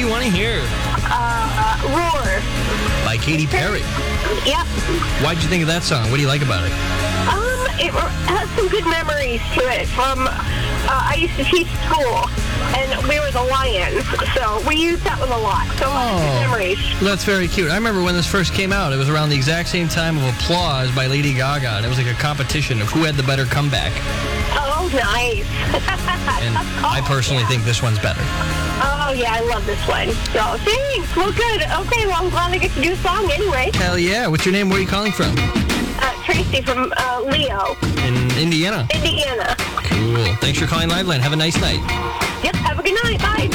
you want to hear? Roar. By Katy Perry. Yep. Why'd you think of that song? What do you like about it? It has some good memories to it from, I used to teach school, and we were the Lions, so we used that one a lot. So good memories. Well, that's very cute. I remember when this first came out, it was around the exact same time of Applause by Lady Gaga, and it was like a competition of who had the better comeback. Oh, nice. And I personally think this one's better. Oh, yeah, I love this one. So, thanks. Well, good. Okay, well, I'm glad I get to do a song anyway. Hell yeah. What's your name? Where are you calling from? Tracy from Leo. In Indiana. Indiana. Cool. Thanks for calling Liveline. Have a nice night. Yep, have a good night. Bye.